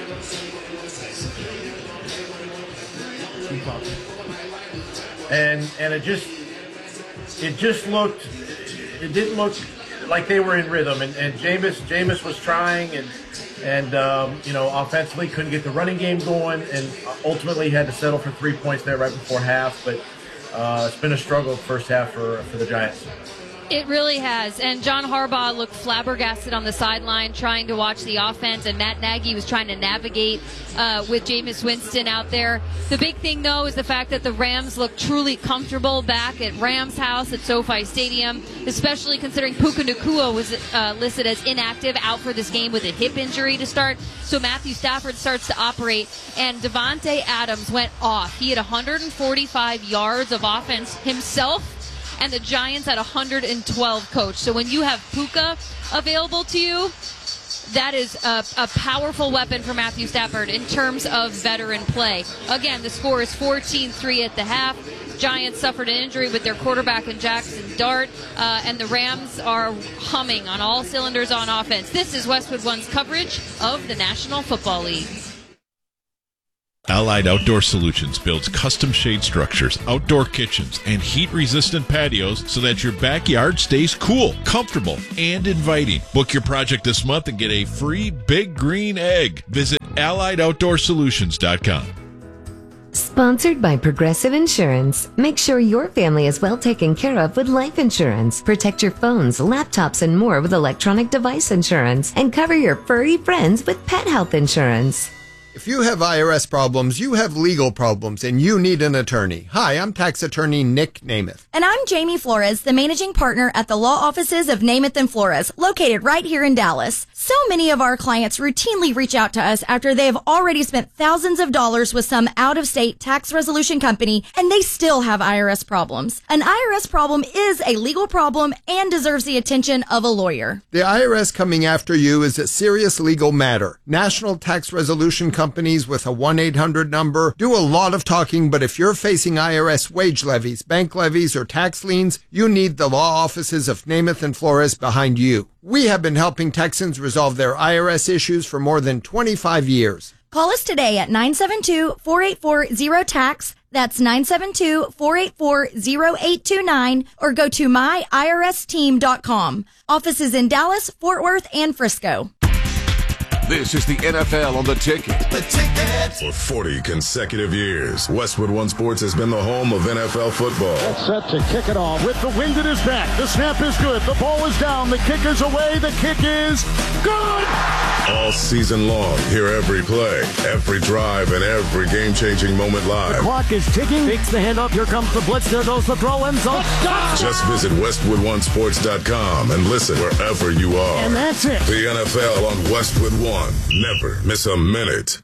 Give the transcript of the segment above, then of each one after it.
And it didn't look like they were in rhythm, and Jameis was trying, and offensively couldn't get the running game going, and ultimately had to settle for 3 points there right before half. But it's been a struggle first half for the Giants. It really has. And John Harbaugh looked flabbergasted on the sideline trying to watch the offense, and Matt Nagy was trying to navigate with Jameis Winston out there. The big thing, though, is the fact that the Rams look truly comfortable back at Rams House at SoFi Stadium, especially considering Puka Nacua was listed as inactive, out for this game with a hip injury to start. So Matthew Stafford starts to operate, and Davante Adams went off. He had 145 yards of offense himself, and the Giants at 112, Coach. So when you have Puka available to you, that is a powerful weapon for Matthew Stafford in terms of veteran play. Again, the score is 14-3 at the half. Giants suffered an injury with their quarterback in Jackson Dart, and the Rams are humming on all cylinders on offense. This is Westwood One's coverage of the National Football League. Allied Outdoor Solutions builds custom shade structures, outdoor kitchens, and heat-resistant patios so that your backyard stays cool, comfortable, and inviting. Book your project this month and get a free Big Green Egg. Visit AlliedOutdoorSolutions.com. Sponsored by Progressive Insurance. Make sure your family is well taken care of with life insurance. Protect your phones, laptops, and more with electronic device insurance. And cover your furry friends with pet health insurance. If you have IRS problems, you have legal problems, and you need an attorney. Hi, I'm tax attorney Nick Namath. And I'm Jamie Flores, the managing partner at the law offices of Namath and Flores, located right here in Dallas. So many of our clients routinely reach out to us after they have already spent thousands of dollars with some out-of-state tax resolution company, and they still have IRS problems. An IRS problem is a legal problem and deserves the attention of a lawyer. The IRS coming after you is a serious legal matter. National Tax Resolution Companies with a 1-800 number do a lot of talking, but if you're facing IRS wage levies, bank levies, or tax liens, you need the law offices of Namath and Flores behind you. We have been helping Texans resolve their IRS issues for more than 25 years. Call us today at 972-484-0TAX. That's 972-484-0829, or go to myiRSteam.com. Offices in Dallas, Fort Worth, and Frisco. This is the NFL on the Ticket. The Ticket. For 40 consecutive years, Westwood One Sports has been the home of NFL football. Set to kick it off with the wind at his back. The snap is good. The ball is down. The kick is away. The kick is good. All season long, hear every play, every drive, and every game-changing moment live. The clock is ticking. Takes the hand up. Here comes the blitz. There goes the throw. End zone. Just visit WestwoodOneSports.com and listen wherever you are. And that's it. The NFL on Westwood One. Never miss a minute.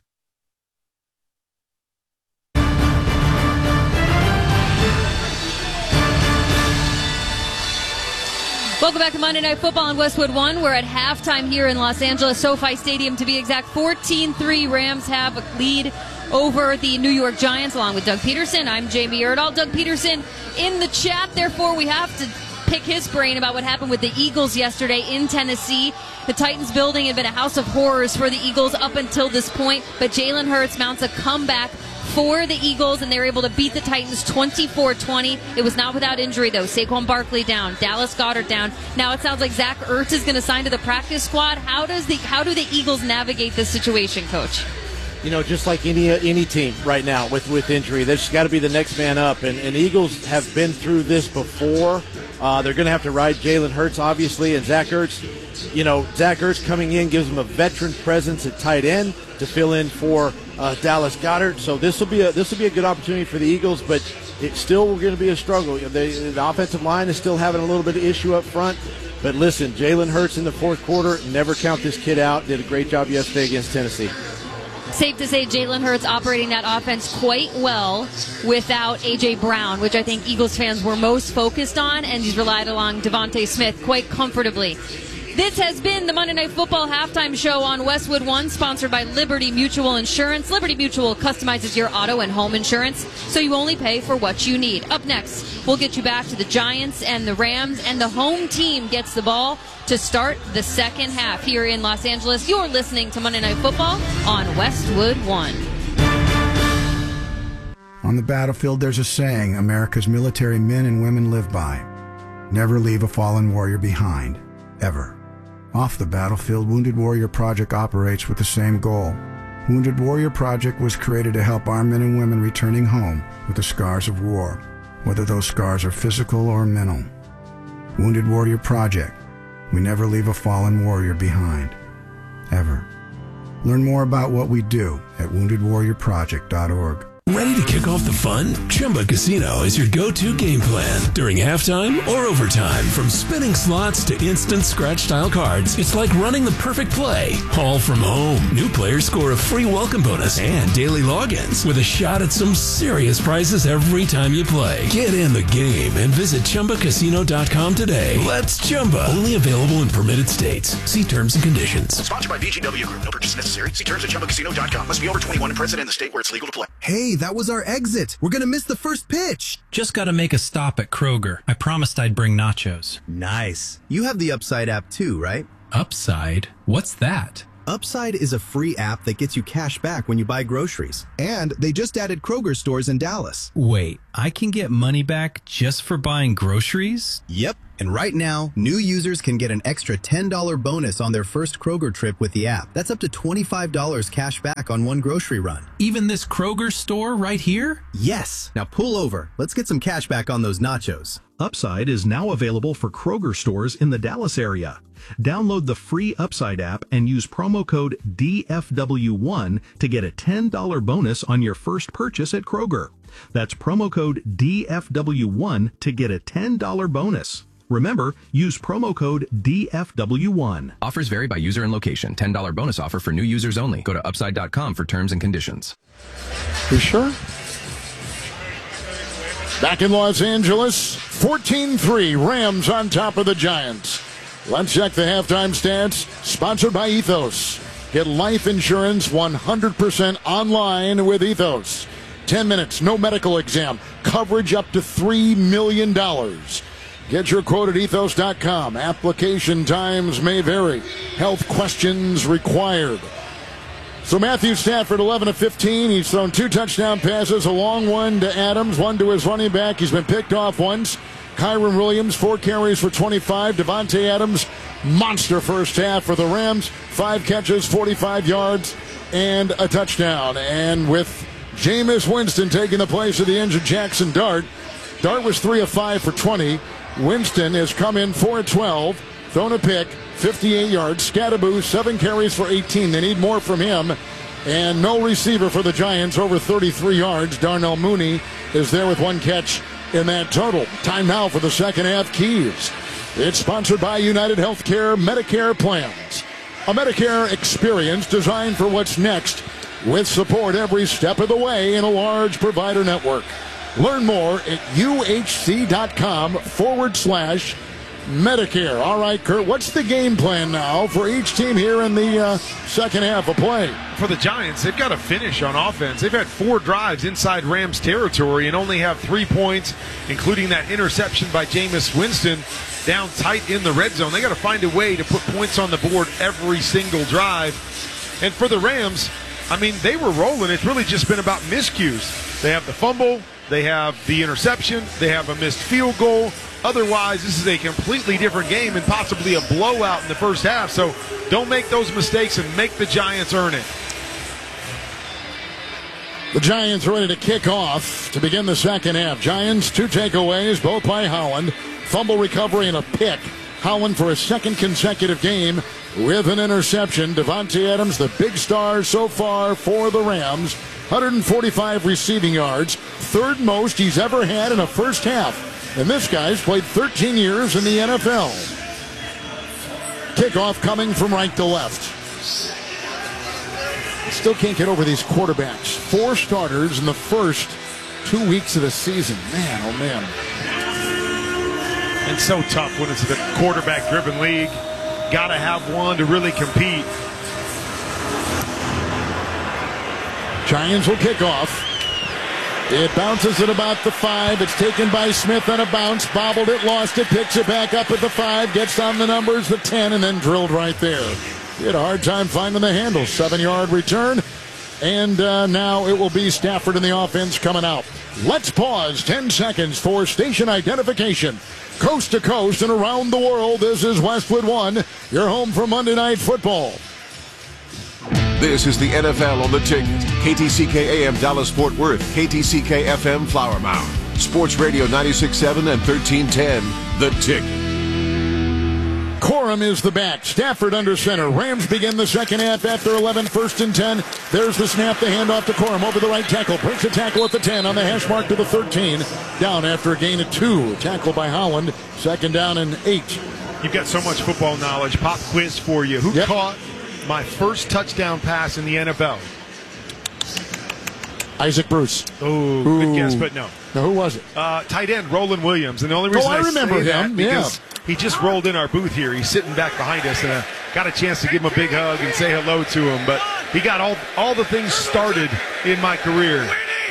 Welcome back to Monday Night Football on Westwood One. We're at halftime here in Los Angeles, SoFi Stadium to be exact. 14-3 Rams have a lead over the New York Giants, along with Doug Peterson. I'm Jamie Erdahl. Doug Peterson in the chat, therefore we have to pick his brain about what happened with the Eagles yesterday in Tennessee. The Titans building had been a house of horrors for the Eagles up until this point, but Jalen Hurts mounts a comeback for the Eagles, and they were able to beat the Titans 24-20. It was not without injury, though. Saquon Barkley down, Dallas Goedert down. Now it sounds like Zach Ertz is going to sign to the practice squad. How do the Eagles navigate this situation, Coach? You know, just like any team right now with injury, there's got to be the next man up. And the Eagles have been through this before. They're going to have to ride Jalen Hurts, obviously, and Zach Ertz. You know, Zach Ertz coming in gives them a veteran presence at tight end to fill in for Dallas Goedert. So this will be a good opportunity for the Eagles, but it's still going to be a struggle. The offensive line is still having a little bit of issue up front. But listen, Jalen Hurts in the fourth quarter, never count this kid out. Did a great job yesterday against Tennessee. Safe to say Jalen Hurts operating that offense quite well without A.J. Brown, which I think Eagles fans were most focused on, and he's relied along Devontae Smith quite comfortably. This has been the Monday Night Football halftime show on Westwood One, sponsored by Liberty Mutual Insurance. Liberty Mutual customizes your auto and home insurance, so you only pay for what you need. Up next, we'll get you back to the Giants and the Rams, and the home team gets the ball to start the second half here in Los Angeles. You're listening to Monday Night Football on Westwood One. On the battlefield, there's a saying America's military men and women live by. Never leave a fallen warrior behind, ever. Off the battlefield, Wounded Warrior Project operates with the same goal. Wounded Warrior Project was created to help our men and women returning home with the scars of war, whether those scars are physical or mental. Wounded Warrior Project. We never leave a fallen warrior behind, ever. Learn more about what we do at woundedwarriorproject.org. Ready to kick off the fun? Chumba Casino is your go-to game plan during halftime or overtime. From spinning slots to instant scratch-style cards, it's like running the perfect play, all from home. New players score a free welcome bonus and daily logins with a shot at some serious prizes every time you play. Get in the game and visit ChumbaCasino.com today. Let's Chumba. Only available in permitted states. See terms and conditions. Sponsored by VGW Group. No purchase necessary. See terms at ChumbaCasino.com. Must be over 21 and present in the state where it's legal to play. Hey, that was our exit. We're going to miss the first pitch. Just got to make a stop at Kroger. I promised I'd bring nachos. Nice. You have the Upside app too, right? Upside? What's that? Upside is a free app that gets you cash back when you buy groceries. And they just added Kroger stores in Dallas. Wait, I can get money back just for buying groceries? Yep. And right now, new users can get an extra $10 bonus on their first Kroger trip with the app. That's up to $25 cash back on one grocery run. Even this Kroger store right here? Yes. Now pull over. Let's get some cash back on those nachos. Upside is now available for Kroger stores in the Dallas area. Download the free Upside app and use promo code DFW1 to get a $10 bonus on your first purchase at Kroger. That's promo code DFW1 to get a $10 bonus. Remember, use promo code DFW1. Offers vary by user and location. $10 bonus offer for new users only. Go to Upside.com for terms and conditions. You sure? Back in Los Angeles, 14-3, Rams on top of the Giants. Let's check the halftime stats. Sponsored by Ethos. Get life insurance 100% online with Ethos. 10 minutes, no medical exam. Coverage up to $3 million. Get your quote at ethos.com. Application times may vary. Health questions required. So Matthew Stafford, 11 of 15. He's thrown 2 touchdown passes, a long one to Adams, one to his running back. He's been picked off once. Kyron Williams, 4 carries for 25. Devontae Adams, monster first half for the Rams. 5 catches, 45 yards, and a touchdown. And with Jameis Winston taking the place of the injured Jackson Dart. Dart was 3 of 5 for 20. Winston has come in 4 of 12, thrown a pick, 58 yards. Scattaboo, 7 carries for 18. They need more from him. And no receiver for the Giants, over 33 yards. Darnell Mooney is there with 1 catch in that total. Time now for the second half keys. It's sponsored by United Healthcare Medicare Plans. A Medicare experience designed for what's next, with support every step of the way in a large provider network. Learn more at uhc.com/Medicare. All right, Kurt, what's the game plan now for each team here in the second half of play? For the Giants, they've got to finish on offense. They've had 4 drives inside Rams territory and only have 3 points, including that interception by Jameis Winston down tight in the red zone. They got to find a way to put points on the board every single drive. And for the Rams, I mean, they were rolling. It's really just been about miscues. They have the fumble. They have the interception. They have a missed field goal. Otherwise, this is a completely different game and possibly a blowout in the first half. So don't make those mistakes and make the Giants earn it. The Giants ready to kick off to begin the second half. Giants, 2 takeaways, both by Howland. Fumble recovery and a pick. Howland for a second consecutive game with an interception. Devontae Adams, the big star so far for the Rams. 145 receiving yards, 3rd most he's ever had in a first half. And this guy's played 13 years in the NFL. Kickoff coming from right to left. Still can't get over these quarterbacks. 4 starters in the first 2 weeks of the season. Man, oh man. And so tough when it's a quarterback-driven league. got to have one to really compete. Giants will kick off. It bounces at about the 5. It's taken by Smith on a bounce. Bobbled it, lost it, picks it back up at the 5, gets on the numbers, the 10, and then drilled right there. He had a hard time finding the handle. 7-yard return. And now it will be Stafford in the offense coming out. Let's pause 10 seconds for station identification. Coast to coast and around the world, this is Westwood One, your home for Monday Night Football. This is the NFL on the Ticket. KTCK AM Dallas Fort Worth, KTCK FM Flower Mound. Sports Radio 96.7 and 1310, The Ticket. Corum is the back. Stafford under center. Rams begin the second half after 11, 1st and 10. There's the snap, the handoff to Corum over the right tackle. Breaks a tackle at the 10 on the hash mark to the 13. Down after a gain of 2. Tackle by Holland. 2nd down and 8. You've got so much football knowledge. Pop quiz for you. Who caught my first touchdown pass in the NFL? Isaac Bruce. Oh, good guess, but no. Now, who was it? Tight end Roland Williams. And the only reason I remember say him, that because he just rolled in our booth here. He's sitting back behind us, and I got a chance to give him a big hug and say hello to him. But he got all the things started in my career.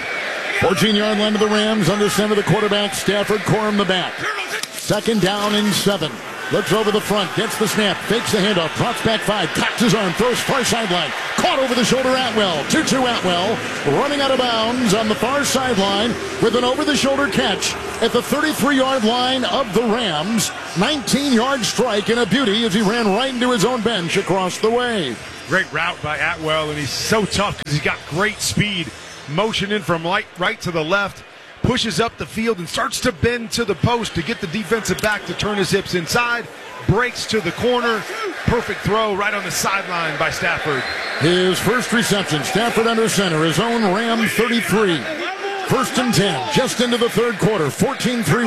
14-yard line to the Rams. Under center the quarterback. Stafford, Corum the back. 2nd down and 7. Looks over the front, gets the snap, fakes the handoff, drops back 5, cocks his arm, throws far sideline. Caught over the shoulder Atwell. 2-2 Atwell, running out of bounds on the far sideline with an over-the-shoulder catch at the 33-yard line of the Rams. 19-yard strike and a beauty as he ran right into his own bench across the way. Great route by Atwell, and he's so tough because he's got great speed. Motioning from right to the left. Pushes up the field and starts to bend to the post to get the defensive back to turn his hips inside. Breaks to the corner. Perfect throw right on the sideline by Stafford. His first reception, Stafford under center, his own Ram 33. 1st and 10, just into the third quarter, 14-3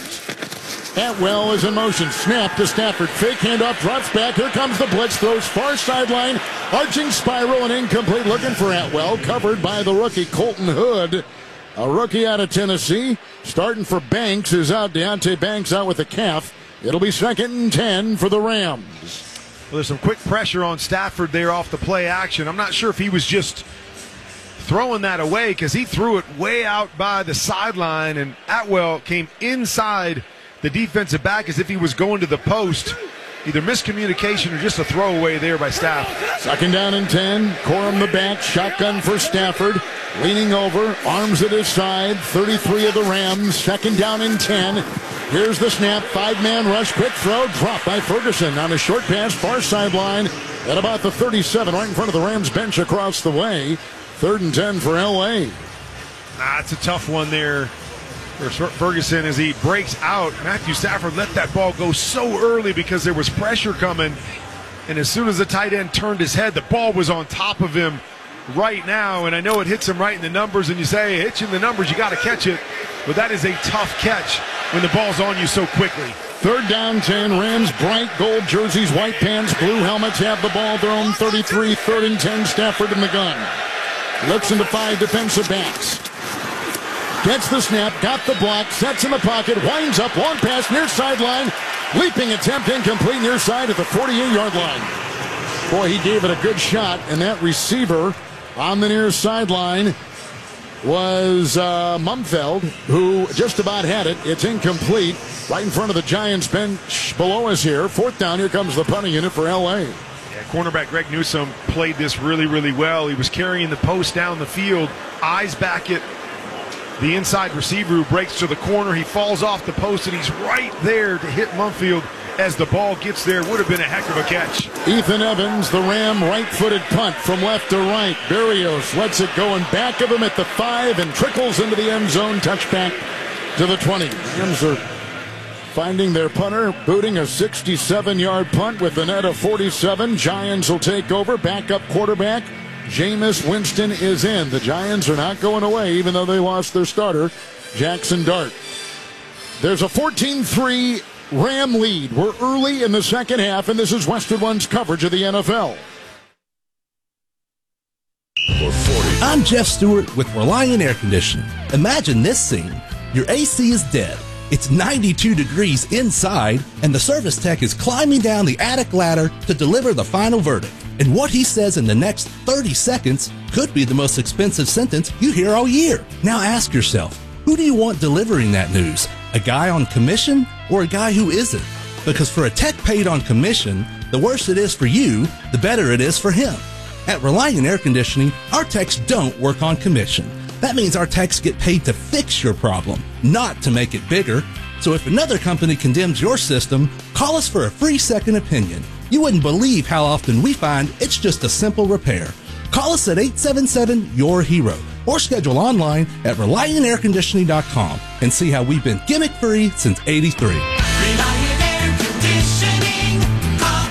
Rams. Atwell is in motion, snap to Stafford, fake handoff, drops back, here comes the blitz, throws far sideline, arching spiral and incomplete, looking for Atwell, covered by the rookie Colton Hood. A rookie out of Tennessee. Starting for Banks is out. Deontay Banks out with a calf. It'll be 2nd and 10 for the Rams. Well, there's some quick pressure on Stafford there off the play action. I'm not sure if he was just throwing that away because he threw it way out by the sideline, and Atwell came inside the defensive back as if he was going to the post. Either miscommunication or just a throwaway there by Staff. 2nd down and 10. Corum the back. Shotgun for Stafford. Leaning over. Arms at his side. 33 of the Rams. 2nd down and 10. Here's the snap. 5-man rush. Quick throw. Drop by Ferguson on a short pass. Far sideline. At about the 37. Right in front of the Rams bench across the way. 3rd and 10 for L.A. It's a tough one there for Ferguson as he breaks out. Matthew Stafford let that ball go so early because there was pressure coming, and as soon as the tight end turned his head, the ball was on top of him right now, and I know it hits him right in the numbers, and you say, hit you in the numbers, you got to catch it, but that is a tough catch when the ball's on you so quickly. 3rd down 10, Rams, bright gold jerseys, white pants, blue helmets, have the ball, their own 33, 3rd and 10, Stafford in the gun. Looks into 5 defensive backs. Gets the snap, got the block, sets in the pocket, winds up, long pass near sideline, leaping attempt incomplete near side at the 48-yard line. Boy, he gave it a good shot, and that receiver on the near sideline was Mumfeld, who just about had it. It's incomplete, right in front of the Giants bench below us here. 4th down, here comes the punting unit for L.A. Cornerback Greg Newsome played this really, really well. He was carrying the post down the field, eyes back at the inside receiver who breaks to the corner. He falls off the post, and he's right there to hit Mumfield as the ball gets there. Would have been a heck of a catch. Ethan Evans, the Ram right-footed punt from left to right. Berrios lets it go in back of him at the 5 and trickles into the end zone. Touchback to the 20. Rams are finding their punter, booting a 67-yard punt with a net of 47. Giants will take over. Backup quarterback Jameis Winston is in. The Giants are not going away, even though they lost their starter, Jackson Dart. There's a 14-3 Ram lead. We're early in the second half, and this is Westwood One's coverage of the NFL. I'm Jeff Stewart with Reliant Air Conditioning. Imagine this scene. Your AC is dead. It's 92 degrees inside, and the service tech is climbing down the attic ladder to deliver the final verdict. And what he says in the next 30 seconds could be the most expensive sentence you hear all year. Now ask yourself, who do you want delivering that news? A guy on commission or a guy who isn't? Because for a tech paid on commission, the worse it is for you, the better it is for him. At Reliant Air Conditioning, our techs don't work on commission. That means our techs get paid to fix your problem, not to make it bigger. So if another company condemns your system, call us for a free second opinion. You wouldn't believe how often we find it's just a simple repair. Call us at 877-YOUR-HERO or schedule online at ReliantAirConditioning.com and see how we've been gimmick-free since '83. Reliant Air Conditioning. Call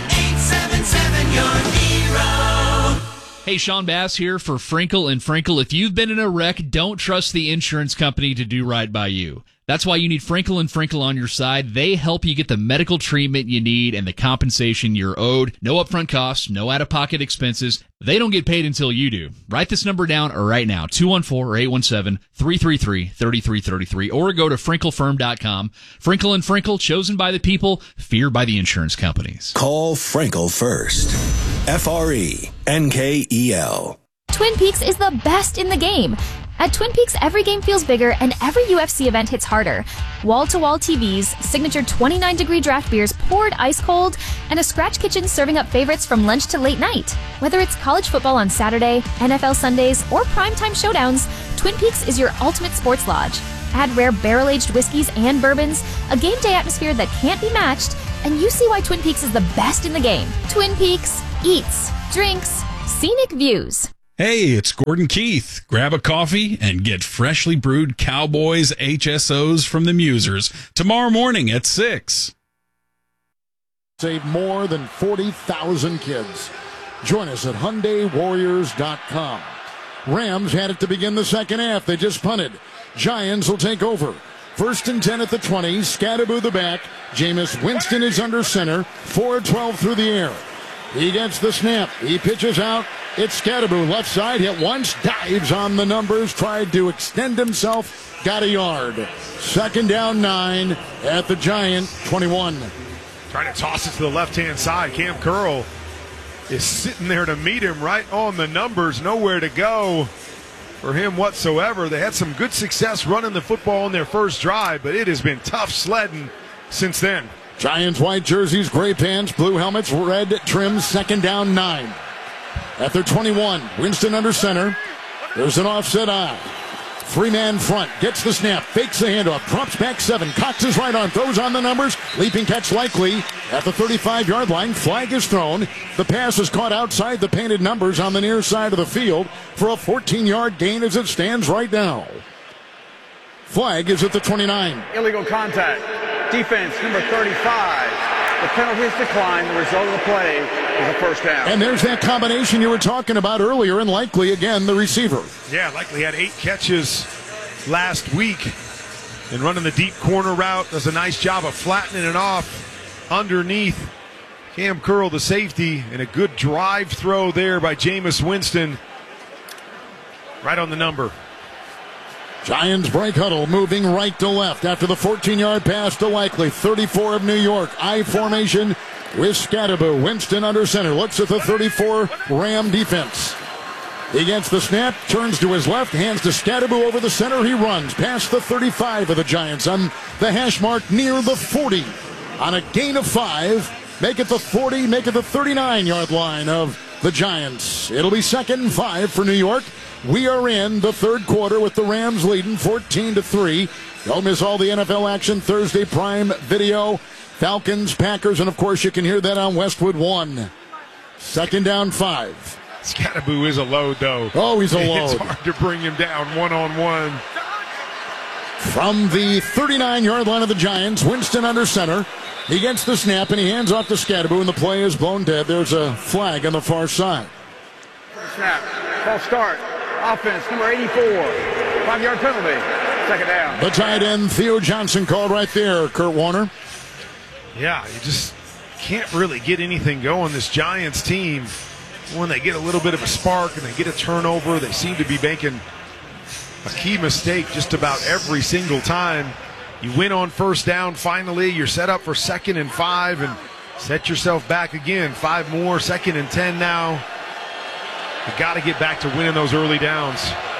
877-YOUR-HERO. Hey, Sean Bass here for Frinkle & Frinkle. If you've been in a wreck, don't trust the insurance company to do right by you. That's why you need Frinkle & Frinkle on your side. They help you get the medical treatment you need and the compensation you're owed. No upfront costs, no out-of-pocket expenses. They don't get paid until you do. Write this number down right now, 214-817-333-3333, or go to FrinkleFirm.com. Frinkle & Frinkle, chosen by the people, feared by the insurance companies. Call Frinkle first. FRENKEL. Twin Peaks is the best in the game. At Twin Peaks, every game feels bigger and every UFC event hits harder. Wall-to-wall TVs, signature 29-degree draft beers poured ice cold, and a scratch kitchen serving up favorites from lunch to late night. Whether it's college football on Saturday, NFL Sundays, or primetime showdowns, Twin Peaks is your ultimate sports lodge. Add rare barrel-aged whiskeys and bourbons, a game day atmosphere that can't be matched, and you see why Twin Peaks is the best in the game. Twin Peaks, eats, drinks, scenic views. Hey, it's Gordon Keith. Grab a coffee and get freshly brewed Cowboys HSOs from the Musers tomorrow morning at 6. Save more than 40,000 kids. Join us at HyundaiWarriors.com. Rams had it to begin the second half. They just punted. Giants will take over. 1st and 10 at the 20. Scatterboo the back. Jameis Winston is under center. 4-12 through the air. He gets the snap. He pitches out. It's Scatterboo, left side, hit once, dives on the numbers, tried to extend himself, got a yard. 2nd down 9 at the Giant 21. Trying to toss it to the left-hand side. Cam Curl is sitting there to meet him right on the numbers. Nowhere to go for him whatsoever. They had some good success running the football in their first drive, but it has been tough sledding since then. Giants white jerseys, gray pants, blue helmets, red trims, 2nd down 9. At their 21, Winston under center. There's an offset eye. 3-man front, gets the snap, fakes the handoff, drops back 7, cocks his right arm, throws on the numbers, leaping catch likely at the 35-yard line. Flag is thrown. The pass is caught outside the painted numbers on the near side of the field for a 14-yard gain as it stands right now. Flag is at the 29. Illegal contact. Defense number 35. The penalty is declined. The result of the play is a first down. And there's that combination you were talking about earlier, and likely again the receiver. Yeah, likely had 8 catches last week and running the deep corner route. Does a nice job of flattening it off underneath Cam Curl, the safety, and a good drive throw there by Jameis Winston. Right on the number. Giants break huddle, moving right to left after the 14-yard pass to Likely. 34 of New York. I formation with Scatterboo. Winston under center. Looks at the 34 Ram defense. He gets the snap, turns to his left, hands to Scatterboo over the center. He runs past the 35 of the Giants on the hash mark near the 40. On a gain of 5, make it the 40, make it the 39-yard line of the Giants. It'll be 2nd and 5 for New York. We are in the third quarter with the Rams leading 14-3. Don't miss all the NFL action Thursday Prime Video. Falcons, Packers, and of course you can hear that on Westwood 1. 2nd down 5. Scatterboo is a load, though. Oh, he's a load. It's hard to bring him down one-on-one. From the 39-yard line of the Giants, Winston under center. He gets the snap and he hands off to Scatterboo, and the play is blown dead. There's a flag on the far side. Snap. False start. Offense, number 84. 5-yard penalty. 2nd down. The tight end, Theo Johnson, called right there, Kurt Warner. Yeah, you just can't really get anything going. This Giants team, when they get a little bit of a spark and they get a turnover, they seem to be making a key mistake just about every single time. You win on first down finally. You're set up for 2nd and 5 and set yourself back again. 5 more, 2nd and 10 now. You got to get back to winning those early downs.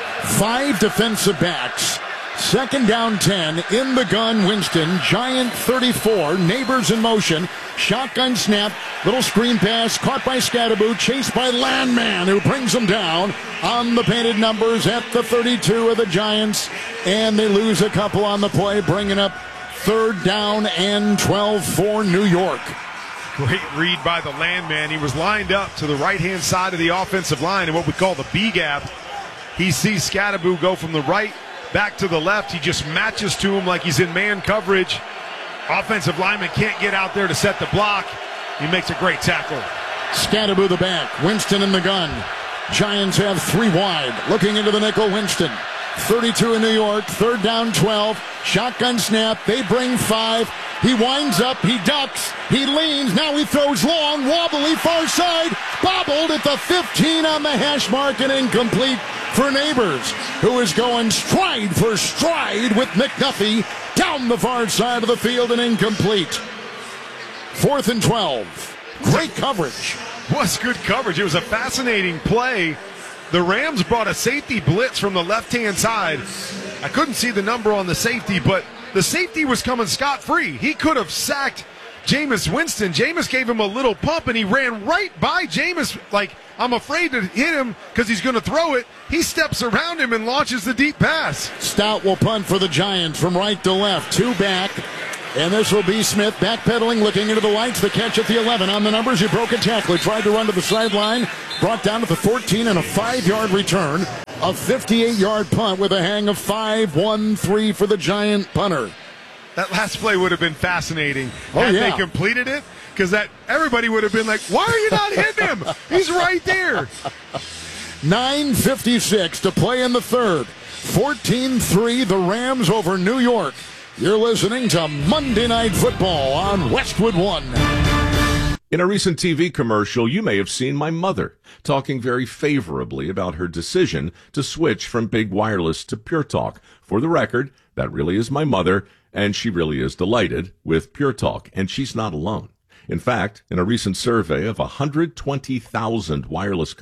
5 defensive backs. 2nd down 10 in the gun. Winston, Giant 34, Neighbors in motion. Shotgun snap, little screen pass, caught by Scatterbo, chased by Landman, who brings him down on the painted numbers at the 32 of the Giants. And they lose a couple on the play, bringing up 3rd down and 12 for New York. Great read by the Landman. He was lined up to the right-hand side of the offensive line in what we call the B gap. He sees Scatterbo go from the right back to the left. He just matches to him like he's in man coverage. Offensive lineman can't get out there to set the block. He makes a great tackle. Scatterbo the back. Winston in the gun. Giants have 3 wide. Looking into the nickel, Winston. 32 in New York. 3rd down 12. Shotgun snap. They bring 5. He winds up. He ducks. He leans. Now he throws long. Wobbly far side. Bobbled at the 15 on the hash mark and incomplete for Neighbors, who is going stride for stride with McDuffie down the far side of the field and incomplete. 4th and 12. Great coverage. Was good coverage. It was a fascinating play. The Rams brought a safety blitz from the left-hand side. I couldn't see the number on the safety, but the safety was coming scot-free. He could have sacked Jameis Winston. Jameis gave him a little pump, and he ran right by Jameis. Like, I'm afraid to hit him because he's going to throw it. He steps around him and launches the deep pass. Stout will punt for the Giants from right to left. 2 back. And this will be Smith backpedaling, looking into the lights. The catch at the 11 on the numbers. He broke a tackle. He tried to run to the sideline. Brought down at the 14 and a 5-yard return. A 58-yard punt with a hang of 5-1-3 for the Giant punter. That last play would have been fascinating had they completed it, because that everybody would have been like, why are you not hitting him? He's right there. 9:56 to play in the 3rd. 14-3, the Rams over New York. You're listening to Monday Night Football on Westwood One. In a recent TV commercial, you may have seen my mother talking very favorably about her decision to switch from big wireless to Pure Talk. For the record, that really is my mother, and she really is delighted with Pure Talk, and she's not alone. In fact, in a recent survey of 120,000 wireless